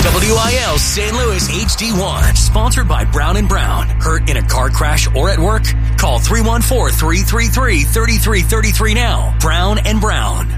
WIL St. Louis HD1, sponsored by Brown & Brown. Hurt in a car crash or at work? Call 314-333-3333 now. Brown & Brown.